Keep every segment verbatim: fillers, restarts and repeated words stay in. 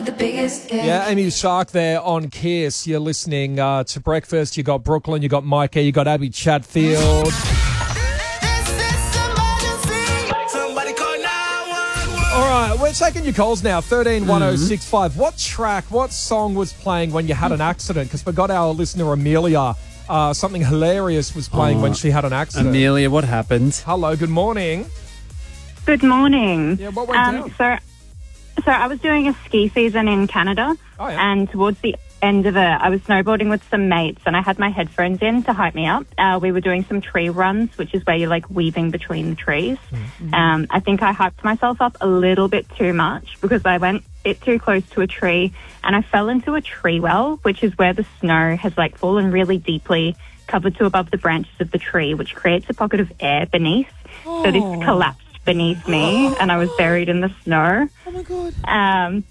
The biggest gift. Yeah, Amy Shark there on Kiss. You're listening uh, to Breakfast. You got Brooklyn, you got Micah, you got Abby Chatfield. All right, we're taking your calls now. thirteen one oh six five. What track, what song was playing when you had an accident? Because we got our listener Amelia. Uh, something hilarious was playing Oh, when she had an accident. Amelia, what happened? Hello, good morning. Good morning. Yeah, what went um, down? So, so I was doing a ski season in Canada, Oh, yeah. and towards the end of it, I was snowboarding with some mates, and I had my headphones in to hype me up. Uh, we were doing some tree runs, which is where you're like weaving between the trees. Mm-hmm. Um, I think I hyped myself up a little bit too much because I went a bit too close to a tree, and I fell into a tree well, which is where the snow has like fallen really deeply, covered to above the branches of the tree, which creates a pocket of air beneath. Oh. So this collapsed beneath me, and I was buried in the snow. Oh, my God. Um,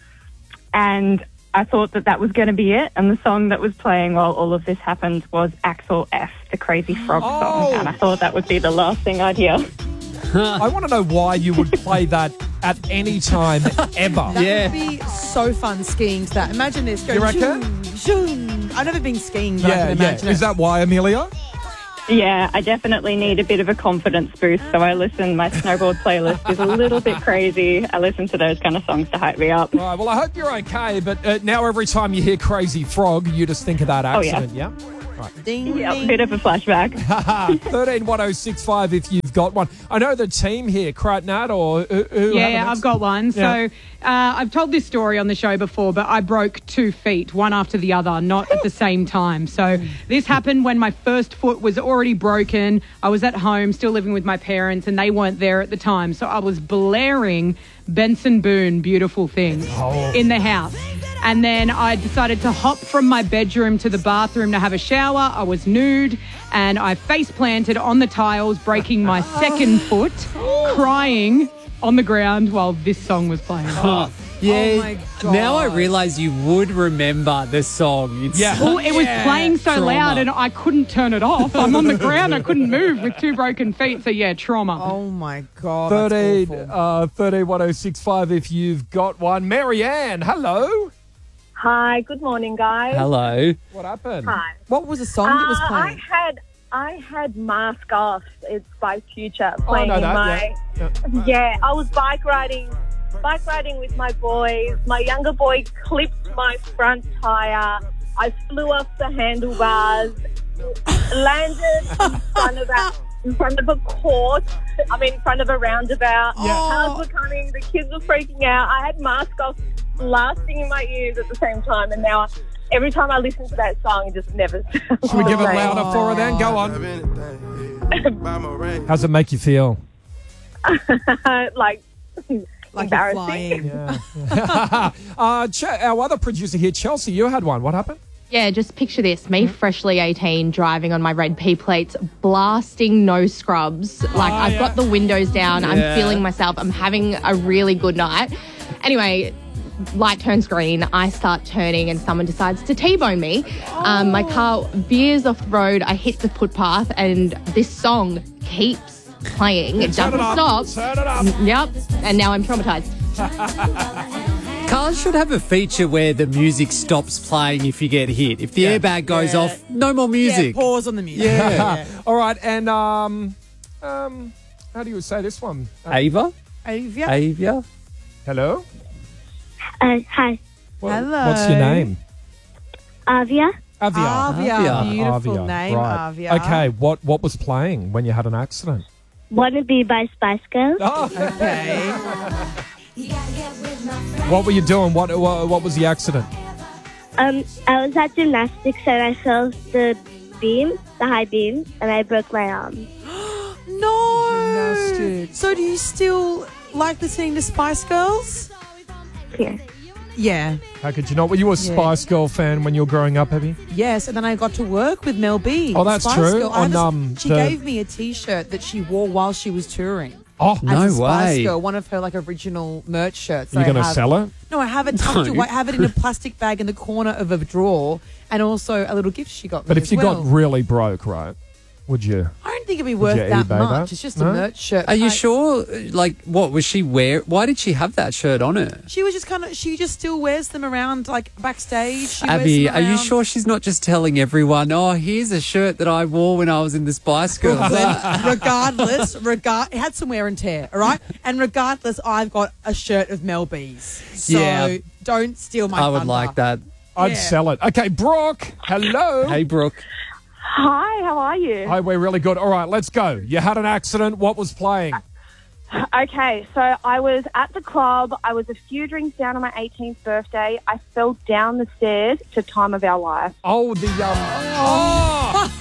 and I thought that that was going to be it. And the song that was playing while all of this happened was Axel F, the Crazy Frog Oh. song. And I thought that would be the last thing I'd hear. I want to know why you would play that at any time ever. That Yeah. would be so fun skiing to that. Imagine this. Going You reckon? zoom, zoom. I've never been skiing, but I Yeah, can yeah. imagine Is it. that why, Amelia? Yeah, I definitely need a bit of a confidence boost. So I listen, my snowboard playlist is a little bit crazy. I listen to those kind of songs to hype me up. All right, well, I hope you're okay, but uh, now every time you hear Crazy Frog, you just think of that Oh, yeah. accident, yeah? Ding, Yeah, a ding. bit of a flashback. thirteen one oh six five if you've got one. I know the team here, Kratnat or who, who Yeah, have yeah, an I've got one. Yeah. So uh, I've told this story on the show before, but I broke two feet, one after the other, not at the same time. So this happened when my first foot was already broken. I was at home, still living with my parents, and they weren't there at the time. So I was blaring Benson Boone, Beautiful Things, Oh. in the house. And then I decided to hop from my bedroom to the bathroom to have a shower. I was nude and I face planted on the tiles, breaking my second foot, crying on the ground while this song was playing. Oh, yeah. Oh, my God. Now I realise you would remember the song. It's Yeah. Well, it was playing so Trauma. loud and I couldn't turn it off. I'm on the ground. I couldn't move with two broken feet. So, yeah, trauma. Oh, my God. That's thirteen, awful. uh, thirteen one oh six five if you've got one. Marianne, hello. Hi, good morning, guys. Hello. What happened? Hi. What was the song that was Uh, I playing? had I had Mask Off. It's by Future Oh, I playing know in that, my. yeah. Yeah, I was bike riding, bike riding with my boys. My younger boy clipped my front tire. I flew off the handlebars, landed in front of a, in front of a court. I mean, in front of a roundabout. Yeah. Cars were coming. The kids were freaking out. I had Mask Off blasting in my ears at the same time, and now every time I listen to that song, it just never sounds Should we give it the same. louder for her then? Go on. How's it make you feel? like, Like you're embarrassing. flying. Yeah. uh, Ch- our other producer here, Chelsea, you had one. What happened? Yeah, just picture this. Me, freshly eighteen, driving on my red P plates, blasting no scrubs. Like, I've yeah. got the windows down. Yeah. I'm feeling myself. I'm having a really good night. Anyway, light turns green. I start turning and someone decides to T-bone me. Um, my car veers off the road. I hit the footpath and this song keeps playing. It Turn doesn't it up. stop. Turn it up. Yep. And now I'm traumatized. Cars should have a feature where the music stops playing if you get hit. If the airbag goes Yeah. off, no more Yeah, music. pause on the music. Yeah. All right, and um, um, how do you say this one? Uh, Ava? Avia? Avia? hello? Uh, hi, What- Hello. What's your name? Avia. Avia. Avia. Avia. Beautiful Avia, name, right. Avia. Okay, what, what was playing when you had an accident? Wanna Be by Spice Girls. Oh, Okay. what were you doing? What, what, what was the accident? Um, I was at gymnastics and I fell the beam, the high beam, and I broke my arm. No. Gymnastics. So do you still like listening to Spice Girls? Yeah. Yeah. How could you not? Were you a Spice Girl fan when you were growing up, Abby? Yes, and then I got to work with Mel B. Oh, that's Spice true. Girl. I On, have a- um, she the- gave me a T-shirt that she wore while she was touring. Oh, No as a Spice way. Girl, one of her like original merch shirts. you're that I going to have. sell it? No, I have it tucked No. away. I have it in a plastic bag in the corner of a drawer, and also a little gift she got me. But if as you well. got really broke, right? Would you? I don't think it'd be Would worth you that eBay much. that? It's just No? a merch shirt. Are you I- sure? Like, what was she wear? Why did she have that shirt on her? She was just kind of. She just still wears them around, like backstage. She wears Abby, them are you around. sure she's not just telling everyone, oh, here's a shirt that I wore when I was in the Spice Girls? Then, regardless, regard it had some wear and tear, all right. And regardless, I've got a shirt of Mel B's, so Yeah. don't steal my. I would thunder. like that. I'd Yeah. sell it. Okay, Brooke. Hello. Hey, Brooke. Hi, how are you? Hi, we're really good. All right, let's go. You had an accident. What was playing? Okay, so I was at the club. I was a few drinks down on my eighteenth birthday. I fell down the stairs to Time of Our Life. Oh, the um. Oh.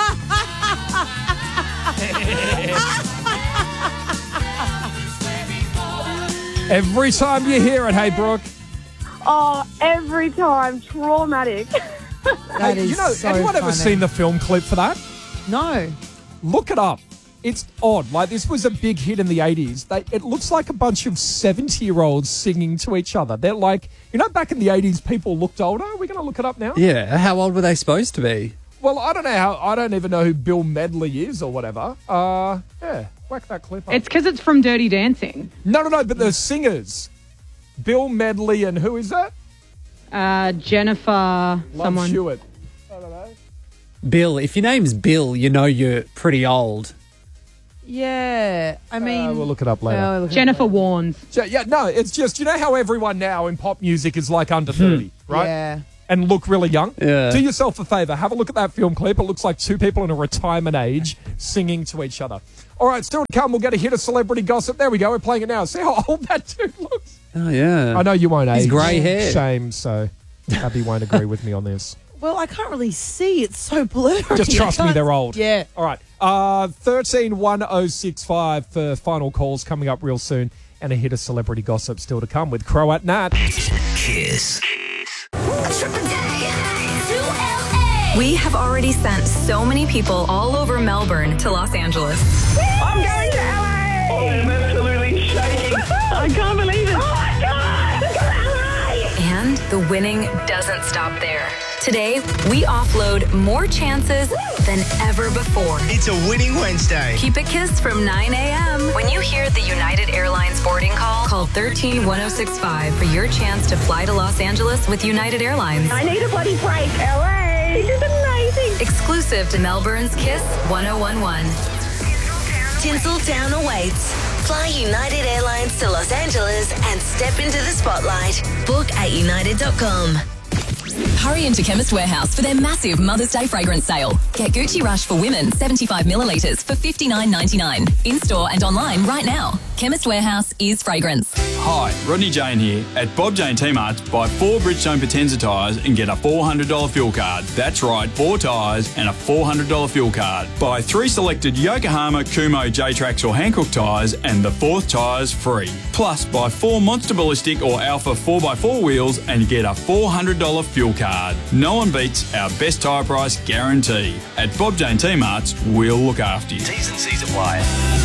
Every time you hear it, hey Brooke. Oh, every time. Traumatic. That Hey, is you know, so anyone ever funny. seen the film clip for that? No. Look it up. It's odd. Like, this was a big hit in the eighties. They, it looks like a bunch of seventy-year-olds singing to each other. They're like, you know, back in the eighties, people looked older. Are we going to look it up now? Yeah, how old were they supposed to be? Well, I don't know how. I don't even know who Bill Medley is or whatever. Uh, yeah, whack that clip up. It's because it's from Dirty Dancing. no, no, no, but the singers. Bill Medley and who is that? Uh, Jennifer, Love someone. Stewart. I don't know. Bill. If your name's Bill, you know you're pretty old. Yeah, I mean, Uh, we'll look it up later. well, we'll look it Jennifer up later. Warnes. So, yeah, no, it's just, you know how everyone now in pop music is like under thirty, right? Yeah. And look really young? Yeah. Do yourself a favour. Have a look at that film clip. It looks like two people in a retirement age singing to each other. All right, still to come, we'll get a hit of celebrity gossip. There we go. We're playing it now. See how old that dude looks? Oh, yeah. I know you won't age. He's grey hair. Shame, so Abby won't agree with me on this. Well, I can't really see. It's so blurry. Just trust I me, can't- they're old. Yeah. All right. Uh, thirteen one oh six five for final calls coming up real soon. And a hit of celebrity gossip still to come with Crow at Nat. Kiss. We have already sent so many people all over Melbourne to Los Angeles. I'm going to L A! I am absolutely shaking. I can't believe it. Oh my God! Let's go to L A! And the winning doesn't stop there. Today, we offload more chances than ever before. It's a winning Wednesday. Keep it Kiss from nine a.m. When you hear the United Airlines boarding call, call one three one oh six five for your chance to fly to Los Angeles with United Airlines. I need a bloody break. L A! This is amazing. Exclusive to Melbourne's Kiss one oh one one. Tinseltown awaits. Fly United Airlines to Los Angeles and step into the spotlight. Book at united dot com. Hurry into Chemist Warehouse for their massive Mother's Day fragrance sale. Get Gucci Rush for women seventy-five millilitres for fifty-nine ninety-nine. In-store and online right now. Chemist Warehouse is fragrance. Hi, Rodney Jane here. At Bob Jane T-Marts, buy four Bridgestone Potenza tyres and get a four hundred dollars fuel card. That's right, four tyres and a four hundred dollars fuel card. Buy three selected Yokohama, Kumo, J-Trax or Hankook tyres and the fourth tyre's free. Plus, buy four Monster Ballistic or Alpha four by four wheels and get a four hundred dollars fuel card. No one beats our best tyre price guarantee. At Bob Jane T-Marts, we'll look after you. T's and C's apply.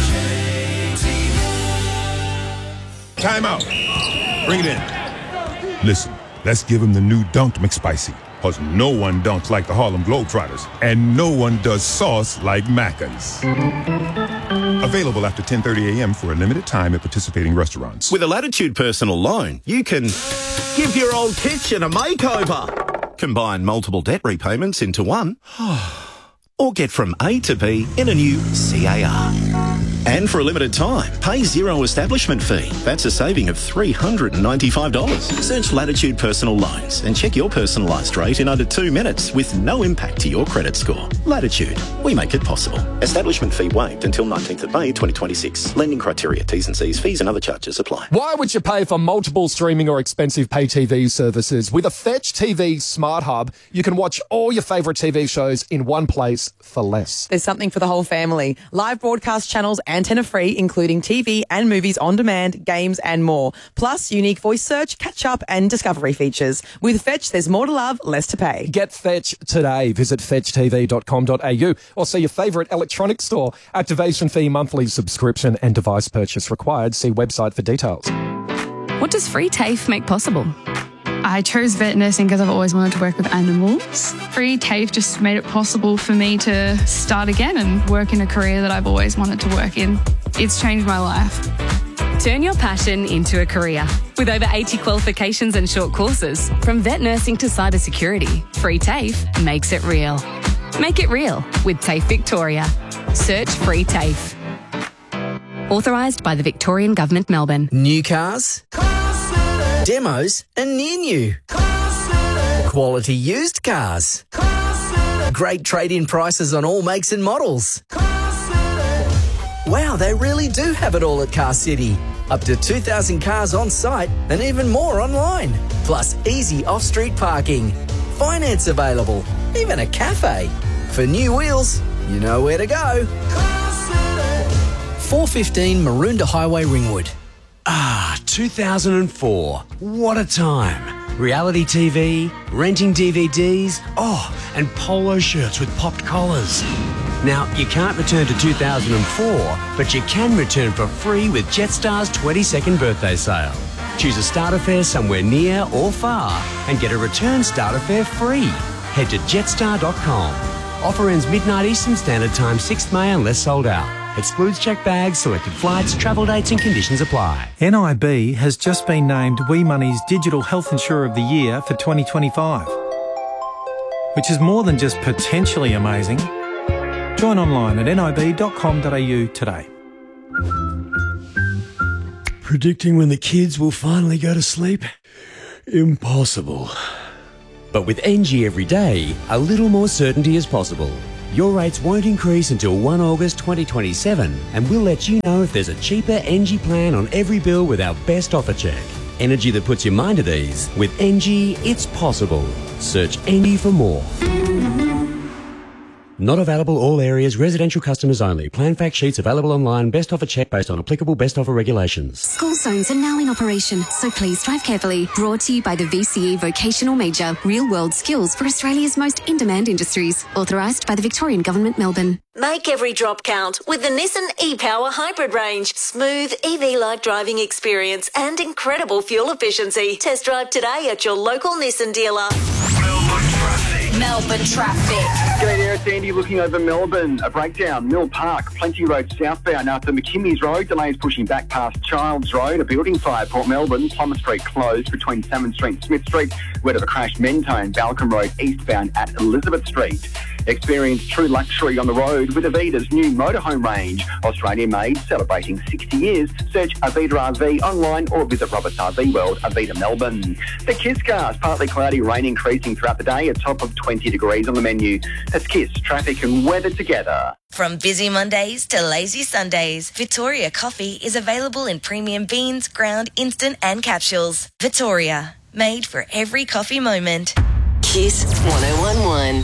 Time out. Bring it in. Listen, let's give him the new Dunked McSpicy. Because no one dunks like the Harlem Globetrotters. And no one does sauce like Macca's. Available after ten thirty a.m. for a limited time at participating restaurants. With a Latitude personal loan, you can give your old kitchen a makeover. Combine multiple debt repayments into one. Or get from A to B in a new C A R. And for a limited time, pay zero establishment fee. That's a saving of three hundred ninety-five dollars. Search Latitude Personal Loans and check your personalised rate in under two minutes with no impact to your credit score. Latitude, we make it possible. Establishment fee waived until nineteenth of May twenty twenty-six. Lending criteria, T's and C's, fees and other charges apply. Why would you pay for multiple streaming or expensive pay T V services? With a Fetch T V Smart Hub, you can watch all your favourite T V shows in one place for less. There's something for the whole family. Live broadcast channels, antenna free, including T V and movies on demand, games and more. Plus, unique voice search, catch up and discovery features. With Fetch, there's more to love, less to pay. Get Fetch today. Visit fetch t v dot com dot a u or see your favourite electronics store. Activation fee, monthly subscription and device purchase required. See website for details. What does free TAFE make possible? I chose vet nursing because I've always wanted to work with animals. Free TAFE just made it possible for me to start again and work in a career that I've always wanted to work in. It's changed my life. Turn your passion into a career. With over eighty qualifications and short courses, from vet nursing to cybersecurity, Free TAFE makes it real. Make it real with TAFE Victoria. Search Free TAFE. Authorised by the Victorian Government, Melbourne. New cars, demos and near new. Quality used cars. Great trade-in prices on all makes and models. Wow, they really do have it all at Car City. Up to two thousand cars on site and even more online. Plus easy off-street parking. Finance available. Even a cafe. For new wheels, you know where to go. four fifteen Maroondah Highway, Ringwood. Ah, two thousand four. What a time. Reality T V, renting D V Ds, oh, and polo shirts with popped collars. Now, you can't return to two thousand four, but you can return for free with Jetstar's twenty-second birthday sale. Choose a starter fare somewhere near or far and get a return starter fare free. Head to jetstar dot com. Offer ends midnight Eastern Standard Time, sixth May unless sold out. Excludes checked bags, selected flights, travel dates and conditions apply. N I B has just been named We Money's Digital Health Insurer of the Year for twenty twenty-five, which is more than just potentially amazing. Join online at n i b dot com dot a u today. Predicting when the kids will finally go to sleep? Impossible. But with N G every day, a little more certainty is possible. Your rates won't increase until the first of August twenty twenty-seven, and we'll let you know if there's a cheaper N G plan on every bill with our best offer check. Energy that puts your mind at ease. With N G, it's possible. Search N G for more. Not available all areas, residential customers only. Plan fact sheets available online. Best offer check based on applicable best offer regulations. School zones are now in operation, so please drive carefully. Brought to you by the V C E Vocational Major. Real world skills for Australia's most in-demand industries. Authorised by the Victorian Government, Melbourne. Make every drop count with the Nissan e-Power Hybrid range. Smooth, E V-like driving experience and incredible fuel efficiency. Test drive today at your local Nissan dealer. Melbourne traffic. G'day there, it's Andy looking over Melbourne. A breakdown, Mill Park, Plenty Road southbound after McKimmy's Road. Delays pushing back past Childs Road. A building fire, Port Melbourne. Plummer Street closed between Salmon Street and Smith Street. Word of a crash, Mentone, Balcombe Road eastbound at Elizabeth Street. Experience true luxury on the road with Avita's new motorhome range. Australian-made, celebrating sixty years. Search Avita R V online or visit Roberts R V World, Avita Melbourne. The Kiss Cars, partly cloudy, rain increasing throughout the day, a top of twenty degrees on the menu. That's Kiss, traffic and weather together. From busy Mondays to lazy Sundays, Victoria Coffee is available in premium beans, ground, instant and capsules. Victoria, made for every coffee moment. Kiss one oh one one.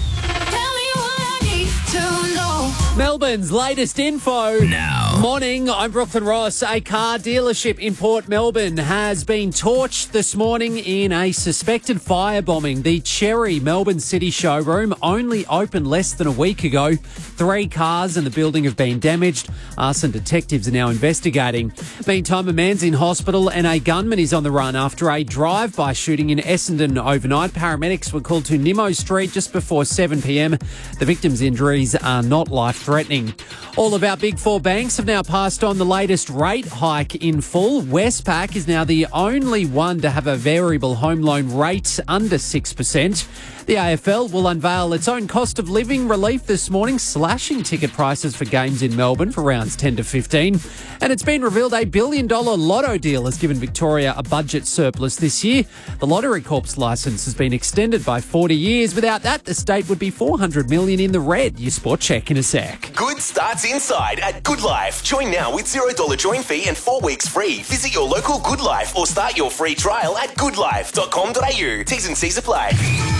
Melbourne's latest info. Now. Morning, I'm Brooklyn Ross. A car dealership in Port Melbourne has been torched this morning in a suspected firebombing. The Cherry Melbourne City showroom only opened less than a week ago. Three cars in the building have been damaged. Arson detectives are now investigating. Meantime, a man's in hospital and a gunman is on the run after a drive-by shooting in Essendon overnight. Paramedics were called to Nimmo Street just before seven p.m. The victim's injuries are not life-threatening. All of our big four banks have now passed on the latest rate hike in full. Westpac is now the only one to have a variable home loan rate under six percent. The A F L will unveil its own cost of living relief this morning, slashing ticket prices for games in Melbourne for rounds ten to fifteen. And it's been revealed a billion dollar lotto deal has given Victoria a budget surplus this year. The Lottery Corp's licence has been extended by forty years. Without that, the state would be four hundred million dollars in the red. Your sport check in a sec. Good starts inside at Good Life. Join now with zero dollars join fee and four weeks free. Visit your local Good Life or start your free trial at good life dot com dot a u. T's and C's apply.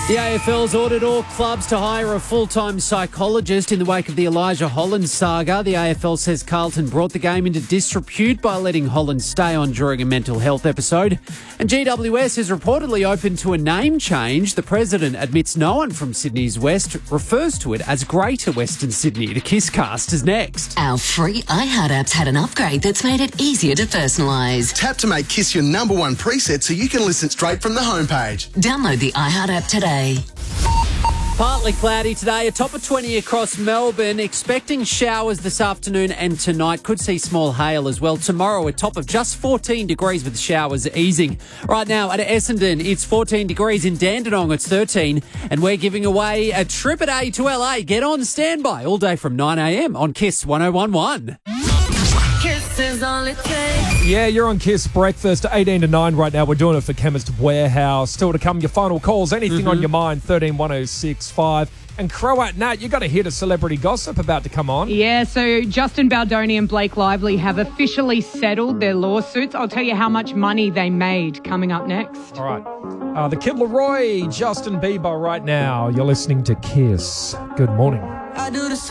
The A F L's ordered all clubs to hire a full-time psychologist in the wake of the Elijah Holland saga. The A F L says Carlton brought the game into disrepute by letting Holland stay on during a mental health episode. And G W S is reportedly open to a name change. The president admits no one from Sydney's West refers to it as Greater Western Sydney. The Kisscast is next. Our free iHeart app's had an upgrade that's made it easier to personalise. Tap to make Kiss your number one preset so you can listen straight from the homepage. Download the iHeart app today. Partly cloudy today, a top of twenty across Melbourne. Expecting showers this afternoon and tonight. Could see small hail as well. Tomorrow, a top of just fourteen degrees with showers easing. Right now at Essendon, it's fourteen degrees. In Dandenong, it's thirteen. And we're giving away a trip at A to L A. Get on standby all day from nine a m on Kiss one oh one one. Kiss is all it takes. Yeah, you're on Kiss Breakfast, eighteen to nine right now. We're doing it for Chemist Warehouse. Still to come, your final calls. Anything Mm-hmm. on your mind, thirteen one oh six five. And Croat Nat, you got to hit a celebrity gossip about to come on. Yeah, so Justin Baldoni and Blake Lively have officially settled their lawsuits. I'll tell you how much money they made coming up next. All right. Uh, the Kid Laroi, Justin Bieber right now. You're listening to Kiss. Good morning. I do the